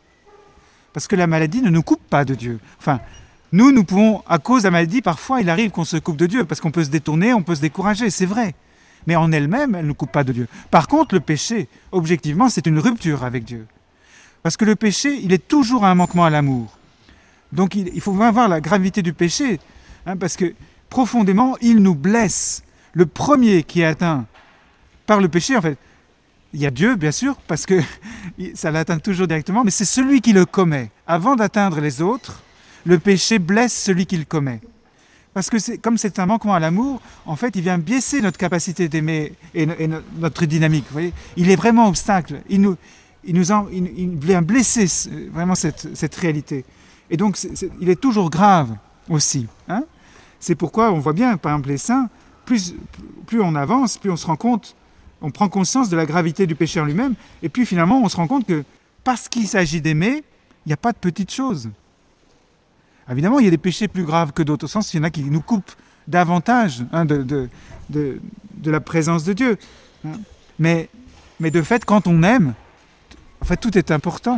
Parce que la maladie ne nous coupe pas de Dieu. Enfin, nous, nous pouvons, à cause de la maladie, parfois il arrive qu'on se coupe de Dieu, parce qu'on peut se détourner, on peut se décourager, c'est vrai. Mais en elle-même, elle ne nous coupe pas de Dieu. Par contre, le péché, objectivement, c'est une rupture avec Dieu. Parce que le péché, il est toujours un manquement à l'amour. Donc il, il faut vraiment voir la gravité du péché, hein, parce que profondément, il nous blesse. Le premier qui est atteint par le péché, en fait, il y a Dieu, bien sûr, parce que ça l'atteint toujours directement, mais c'est celui qui le commet. Avant d'atteindre les autres, le péché blesse celui qui le commet. Parce que c'est, comme c'est un manquement à l'amour, en fait, il vient biaiser notre capacité d'aimer et, et notre dynamique. Vous voyez, il est vraiment obstacle. Il nous, il nous en, il, il vient blesser vraiment cette, cette réalité. Et donc, c'est, c'est, il est toujours grave aussi. Hein. C'est pourquoi on voit bien, par exemple, les saints, plus, plus on avance, plus on se rend compte, on prend conscience de la gravité du péché en lui-même, et puis finalement, on se rend compte que parce qu'il s'agit d'aimer, il n'y a pas de petites choses. Évidemment, il y a des péchés plus graves que d'autres, au sens il y en a qui nous coupent davantage hein, de, de, de, de la présence de Dieu. Hein. Mais, mais de fait, quand on aime, en fait, tout est important.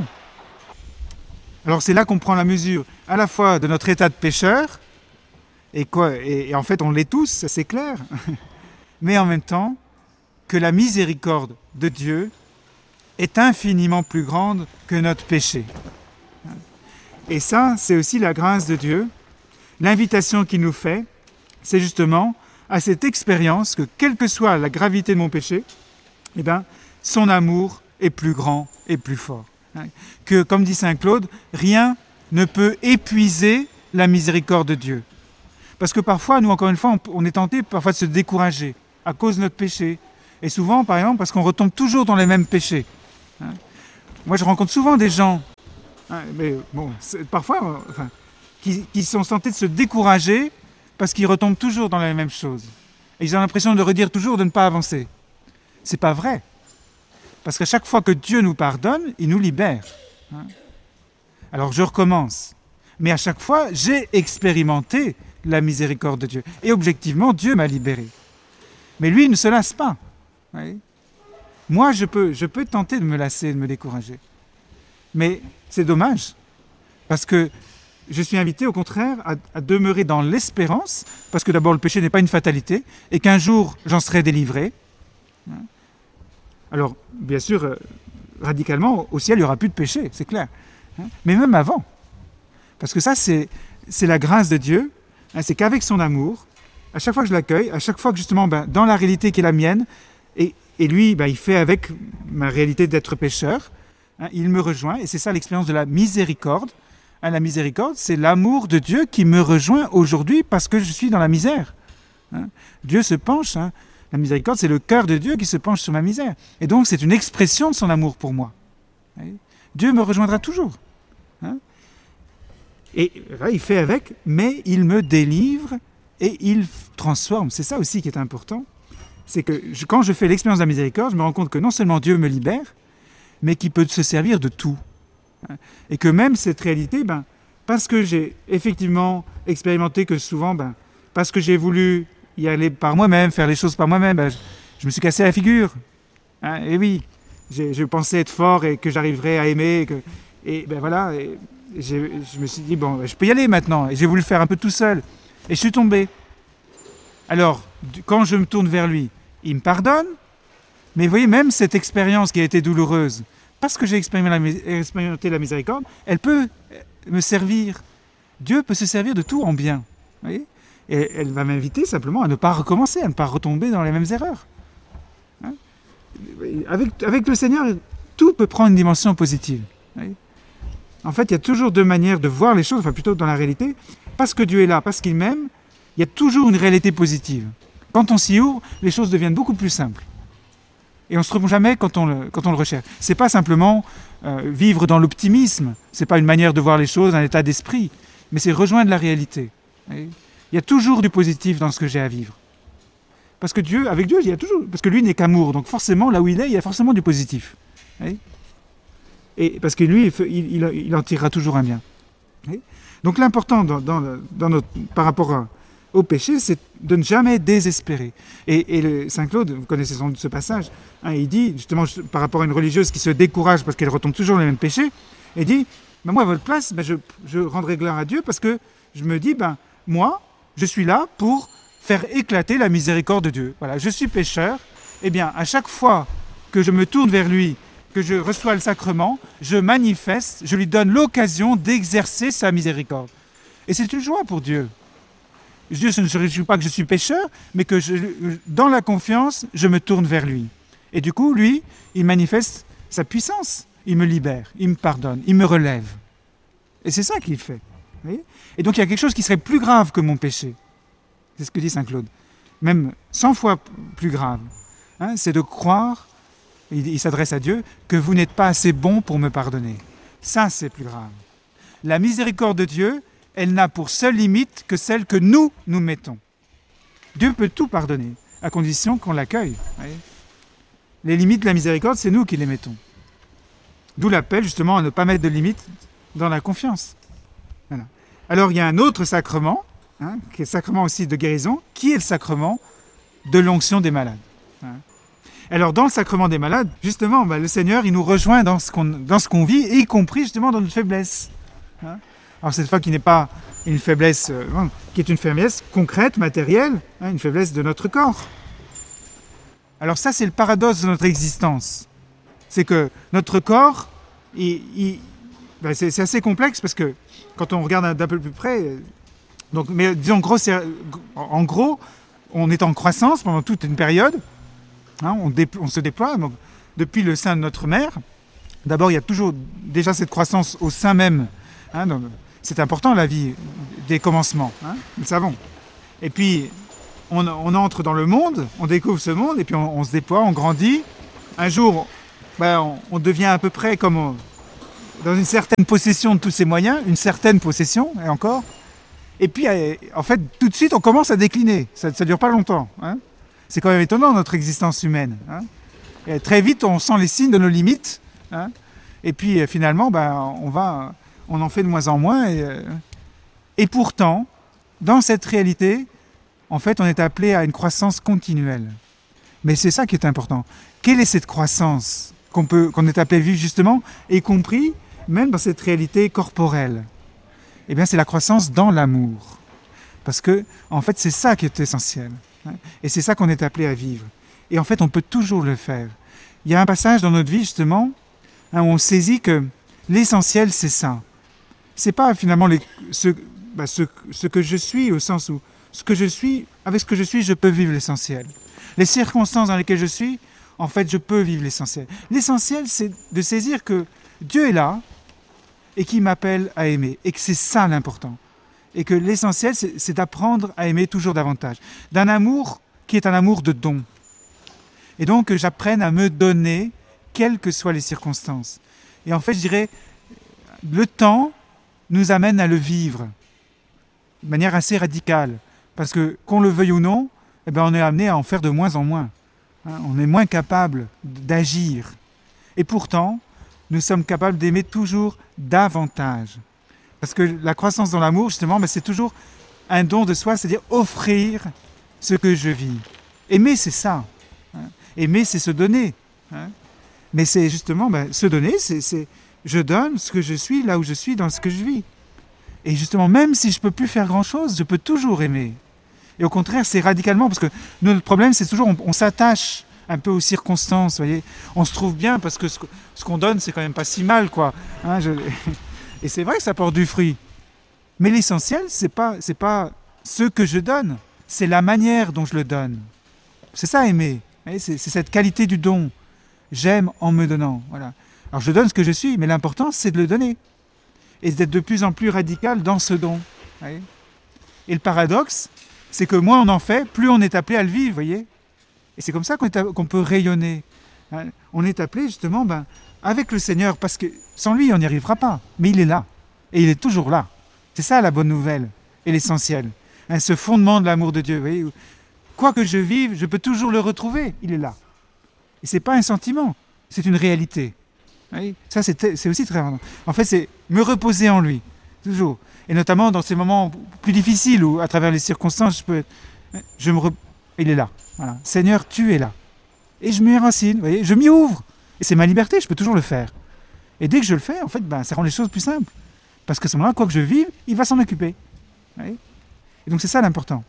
Alors c'est là qu'on prend la mesure à la fois de notre état de pécheur, et, quoi, et, et en fait on l'est tous, ça c'est clair, mais en même temps que la miséricorde de Dieu est infiniment plus grande que notre péché. Et ça, c'est aussi la grâce de Dieu. L'invitation qu'il nous fait, c'est justement à cette expérience que, quelle que soit la gravité de mon péché, eh ben, son amour est plus grand et plus fort. Que, comme dit saint Claude, rien ne peut épuiser la miséricorde de Dieu. Parce que parfois, nous, encore une fois, on est tenté parfois de se décourager à cause de notre péché. Et souvent, par exemple, parce qu'on retombe toujours dans les mêmes péchés. Moi, je rencontre souvent des gens Hein, mais bon, parfois, euh, enfin, qui, qui sont tentés de se décourager parce qu'ils retombent toujours dans la même chose. Et ils ont l'impression de redire toujours de ne pas avancer. C'est pas vrai. Parce qu'à chaque fois que Dieu nous pardonne, il nous libère. Hein. Alors je recommence. Mais à chaque fois, j'ai expérimenté la miséricorde de Dieu. Et objectivement, Dieu m'a libéré. Mais lui, il ne se lasse pas. Vous voyez ? Moi, je peux, je peux tenter de me lasser, de me décourager. Mais c'est dommage. Parce que je suis invité, au contraire, à, à demeurer dans l'espérance, parce que d'abord, le péché n'est pas une fatalité, et qu'un jour, j'en serai délivré. Alors, bien sûr, euh, radicalement, au ciel, il n'y aura plus de péché, c'est clair. Mais même avant. Parce que ça, c'est, c'est la grâce de Dieu. Hein, c'est qu'avec son amour, à chaque fois que je l'accueille, à chaque fois que justement, ben, dans la réalité qui est la mienne, et, et lui, ben, il fait avec ma réalité d'être pécheur, hein, il me rejoint, et c'est ça l'expérience de la miséricorde. Hein, la miséricorde, c'est l'amour de Dieu qui me rejoint aujourd'hui parce que je suis dans la misère. Hein, Dieu se penche, hein, la miséricorde, c'est le cœur de Dieu qui se penche sur ma misère. Et donc, c'est une expression de son amour pour moi. Hein, Dieu me rejoindra toujours. Hein, et là, il fait avec, mais il me délivre et il transforme. C'est ça aussi qui est important. C'est que je, quand je fais l'expérience de la miséricorde, je me rends compte que non seulement Dieu me libère, mais qu'il peut se servir de tout. Et que même cette réalité, ben, parce que j'ai effectivement expérimenté que souvent, ben, parce que j'ai voulu y aller par moi-même, faire les choses par moi-même, ben, je, je me suis cassé la figure. Hein, et oui, j'ai, je pensais être fort et que j'arriverais à aimer. Et, que, et ben voilà, et j'ai, je me suis dit, bon, je peux y aller maintenant. Et j'ai voulu le faire un peu tout seul. Et je suis tombé. Alors, quand je me tourne vers lui, il me pardonne. Mais vous voyez, même cette expérience qui a été douloureuse, parce que j'ai expérimenté la miséricorde, elle peut me servir. Dieu peut se servir de tout en bien. Vous voyez ? Et elle va m'inviter simplement à ne pas recommencer, à ne pas retomber dans les mêmes erreurs. Hein ? Avec, avec le Seigneur, tout peut prendre une dimension positive. Vous voyez ? En fait, il y a toujours deux manières de voir les choses, enfin plutôt dans la réalité. Parce que Dieu est là, parce qu'il m'aime, il y a toujours une réalité positive. Quand on s'y ouvre, les choses deviennent beaucoup plus simples. Et on ne se trompe jamais quand on le, quand on le recherche. Ce n'est pas simplement euh, vivre dans l'optimisme, ce n'est pas une manière de voir les choses, un état d'esprit, mais c'est rejoindre la réalité. Il y a toujours du positif dans ce que j'ai à vivre. Parce que Dieu, avec Dieu, il y a toujours, parce que lui n'est qu'amour, donc forcément, là où il est, il y a forcément du positif. Et parce que lui, il, il, il en tirera toujours un bien. Donc l'important dans, dans, dans notre, par rapport à, au péché, c'est de ne jamais désespérer. Et, et le, Saint Claude, vous connaissez sans doute ce passage, hein, il dit, justement, par rapport à une religieuse qui se décourage parce qu'elle retombe toujours dans les mêmes péchés, il dit, ben moi, à votre place, ben je, je rendrai gloire à Dieu parce que je me dis, ben moi, je suis là pour faire éclater la miséricorde de Dieu. Voilà, je suis pécheur, et bien, à chaque fois que je me tourne vers lui, que je reçois le sacrement, je manifeste, je lui donne l'occasion d'exercer sa miséricorde. Et c'est une joie pour Dieu. Dieu ne se réjouit pas que je suis pécheur, mais que je, dans la confiance, je me tourne vers lui. Et du coup, lui, il manifeste sa puissance. Il me libère, il me pardonne, il me relève. Et c'est ça qu'il fait. Vous voyez ? Et donc, il y a quelque chose qui serait plus grave que mon péché. C'est ce que dit Saint Claude. Même cent fois plus grave. Hein, c'est de croire, il, il s'adresse à Dieu, que vous n'êtes pas assez bon pour me pardonner. Ça, c'est plus grave. La miséricorde de Dieu, elle n'a pour seule limite que celle que nous, nous mettons. Dieu peut tout pardonner, à condition qu'on l'accueille. Voyez ? Les limites de la miséricorde, c'est nous qui les mettons. D'où l'appel, justement, à ne pas mettre de limites dans la confiance. Voilà. Alors, il y a un autre sacrement, hein, qui est le sacrement aussi de guérison, qui est le sacrement de l'onction des malades. Hein. Alors, dans le sacrement des malades, justement, bah, le Seigneur, il nous rejoint dans ce qu'on, dans ce qu'on vit, y compris, justement, dans notre faiblesse. Hein. Alors cette fois qui n'est pas une faiblesse, euh, qui est une faiblesse concrète, matérielle, hein, une faiblesse de notre corps. Alors ça, c'est le paradoxe de notre existence. C'est que notre corps, il, il, ben c'est, c'est assez complexe parce que quand on regarde d'un peu plus près, euh, donc, mais disons, gros, c'est, en gros, on est en croissance pendant toute une période, hein, on, dé, on se déploie donc, depuis le sein de notre mère. D'abord, il y a toujours déjà cette croissance au sein même, hein, donc, c'est important la vie des commencements, hein, nous le savons. Et puis, on, on entre dans le monde, on découvre ce monde, et puis on, on se déploie, on grandit. Un jour, ben, on, on devient à peu près comme on, dans une certaine possession de tous ces moyens, une certaine possession, et encore. Et puis, en fait, tout de suite, on commence à décliner. Ça ne dure pas longtemps. Hein. C'est quand même étonnant, notre existence humaine. Hein. Et très vite, on sent les signes de nos limites. Hein. Et puis, finalement, ben, on va... on en fait de moins en moins. Et, euh, et pourtant, dans cette réalité, en fait, on est appelé à une croissance continuelle. Mais c'est ça qui est important. Quelle est cette croissance qu'on peut, qu'on est appelé à vivre justement, y compris même dans cette réalité corporelle? Eh bien, c'est la croissance dans l'amour. Parce que, en fait, c'est ça qui est essentiel. Hein, et c'est ça qu'on est appelé à vivre. Et en fait, on peut toujours le faire. Il y a un passage dans notre vie, justement, hein, où on saisit que l'essentiel, c'est ça. C'est pas finalement les, ce, bah, ce, ce que je suis, au sens où ce que je suis, avec ce que je suis, je peux vivre l'essentiel. Les circonstances dans lesquelles je suis, en fait, je peux vivre l'essentiel. L'essentiel, c'est de saisir que Dieu est là et qu'il m'appelle à aimer. Et que c'est ça l'important. Et que l'essentiel, c'est, c'est d'apprendre à aimer toujours davantage. D'un amour qui est un amour de don. Et donc, que j'apprenne à me donner, quelles que soient les circonstances. Et en fait, je dirais, le temps nous amène à le vivre de manière assez radicale. Parce que, qu'on le veuille ou non, eh bien, on est amené à en faire de moins en moins. Hein, on est moins capable d'agir. Et pourtant, nous sommes capables d'aimer toujours davantage. Parce que la croissance dans l'amour, justement, ben, c'est toujours un don de soi, c'est-à-dire offrir ce que je vis. Aimer, c'est ça. Hein. Aimer, c'est se donner. Hein. Mais c'est justement, ben, se donner, c'est, c'est je donne ce que je suis, là où je suis, dans ce que je vis. Et justement, même si je ne peux plus faire grand-chose, je peux toujours aimer. Et au contraire, c'est radicalement, parce que notre problème, c'est toujours, on, on s'attache un peu aux circonstances, vous voyez. On se trouve bien, parce que ce, ce qu'on donne, c'est quand même pas si mal, quoi. Hein, je, et c'est vrai que ça porte du fruit. Mais l'essentiel, c'est pas, c'est pas ce que je donne, c'est la manière dont je le donne. C'est ça, aimer. C'est, c'est cette qualité du don. J'aime en me donnant. Voilà. Alors je donne ce que je suis, mais l'important, c'est de le donner. Et d'être de plus en plus radical dans ce don. Voyez. Et le paradoxe, c'est que moins on en fait, plus on est appelé à le vivre, voyez. Et c'est comme ça qu'on, est, qu'on peut rayonner. Hein. On est appelé justement ben, avec le Seigneur, parce que sans lui, on n'y arrivera pas. Mais il est là. Et il est toujours là. C'est ça la bonne nouvelle et l'essentiel. Hein, ce fondement de l'amour de Dieu. Vous voyez, quoi que je vive, je peux toujours le retrouver. Il est là. Et ce n'est pas un sentiment, c'est une réalité. Oui, ça, c'est, c'est aussi très important. En fait, c'est me reposer en lui, toujours. Et notamment dans ces moments plus difficiles où, à travers les circonstances, je peux être... Je me re... Il est là. Voilà. Seigneur, tu es là. Et je m'y racine, vous voyez, je m'y ouvre. Et c'est ma liberté, je peux toujours le faire. Et dès que je le fais, en fait, ben, ça rend les choses plus simples. Parce qu'à ce moment-là, quoi que je vive, il va s'en occuper. Vous voyez. Et donc, c'est ça l'important.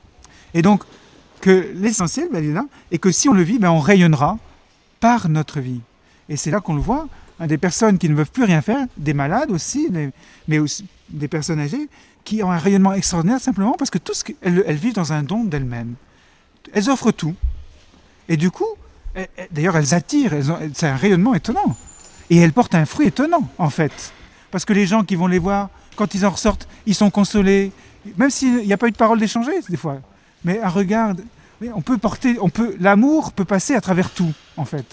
Et donc, que l'essentiel, ben, il est là. Et que si on le vit, ben, on rayonnera par notre vie. Et c'est là qu'on le voit, hein, des personnes qui ne peuvent plus rien faire, des malades aussi, des, mais aussi des personnes âgées, qui ont un rayonnement extraordinaire simplement parce que tout ce qu'elles elles vivent dans un don d'elles-mêmes. Elles offrent tout. Et du coup, elles, elles, d'ailleurs, elles attirent, elles ont, c'est un rayonnement étonnant. Et elles portent un fruit étonnant, en fait. Parce que les gens qui vont les voir, quand ils en ressortent, ils sont consolés, même s'il n'y a pas eu de parole d'échanger, des fois. Mais un regard, on peut porter, on peut, l'amour peut passer à travers tout, en fait.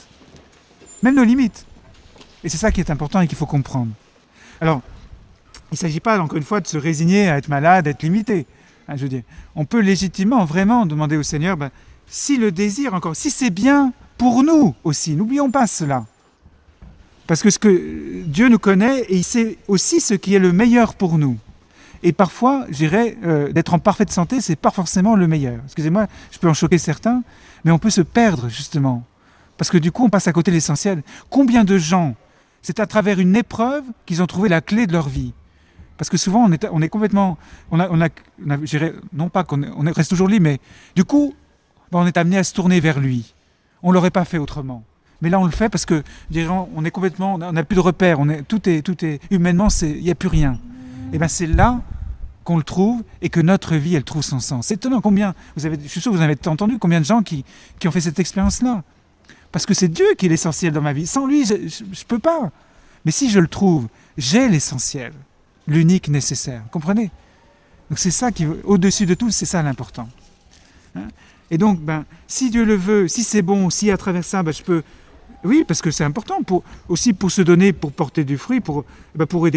Même nos limites. Et c'est ça qui est important et qu'il faut comprendre. Alors, il ne s'agit pas, encore une fois, de se résigner à être malade, à être limité. Hein, je veux dire, on peut légitimement, vraiment, demander au Seigneur, ben, si le désir, encore, si c'est bien pour nous aussi, n'oublions pas cela. Parce que, ce que Dieu nous connaît et il sait aussi ce qui est le meilleur pour nous. Et parfois, je dirais, euh, d'être en parfaite santé, c'est pas forcément le meilleur. Excusez-moi, je peux en choquer certains, mais on peut se perdre, justement. Parce que du coup, on passe à côté de l'essentiel. Combien de gens, c'est à travers une épreuve qu'ils ont trouvé la clé de leur vie. Parce que souvent, on est, on est complètement... On a, on a, on a, je dirais, non pas qu'on est, on reste toujours libre, mais du coup, ben, on est amené à se tourner vers lui. On ne l'aurait pas fait autrement. Mais là, on le fait parce que, je dirais, on est complètement... On n'a plus de repères. On est, tout, est, tout est... Humainement, il n'y a plus rien. Et bien, c'est là qu'on le trouve et que notre vie, elle trouve son sens. C'est étonnant combien... Vous avez, je suis sûr que vous avez entendu combien de gens qui, qui ont fait cette expérience-là. Parce que c'est Dieu qui est l'essentiel dans ma vie. Sans lui, je ne peux pas. Mais si je le trouve, j'ai l'essentiel, l'unique nécessaire. Vous comprenez? Donc c'est ça qui, au-dessus de tout, c'est ça l'important. Hein? Et donc, ben, si Dieu le veut, si c'est bon, si à travers ça, ben, je peux... Oui, parce que c'est important, pour, aussi pour se donner, pour porter du fruit, pour, ben, pour aider